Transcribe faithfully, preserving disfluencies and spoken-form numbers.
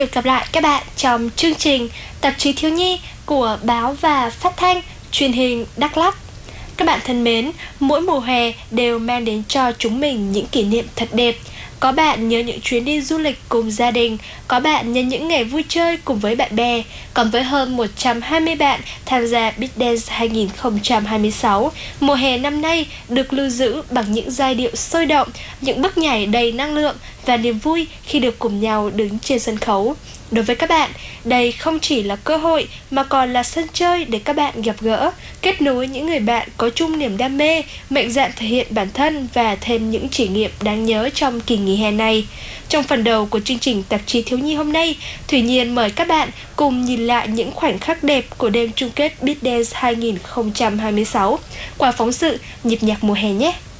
Được gặp lại các bạn trong chương trình Tạp chí Thiếu nhi của Báo và Phát thanh Truyền hình Đắk Lắk. Các bạn thân mến, mỗi mùa hè đều mang đến cho chúng mình những kỷ niệm thật đẹp. Có bạn nhớ những chuyến đi du lịch cùng gia đình, có bạn nhớ những ngày vui chơi cùng với bạn bè. Còn với hơn một trăm hai mươi bạn tham gia Beat Dance hai không hai sáu, mùa hè năm nay được lưu giữ bằng những giai điệu sôi động, những bước nhảy đầy năng lượng và niềm vui khi được cùng nhau đứng trên sân khấu. Đối với các bạn, đây không chỉ là cơ hội mà còn là sân chơi để các bạn gặp gỡ, kết nối những người bạn có chung niềm đam mê, mạnh dạn thể hiện bản thân và thêm những trải nghiệm đáng nhớ trong kỳ nghỉ hè này. Trong phần đầu của chương trình Tạp chí Thiếu nhi hôm nay, Thủy Nhiên mời các bạn cùng nhìn lại những khoảnh khắc đẹp của đêm chung kết Beat Dance hai không hai sáu qua phóng sự Nhịp nhạc mùa hè nhé!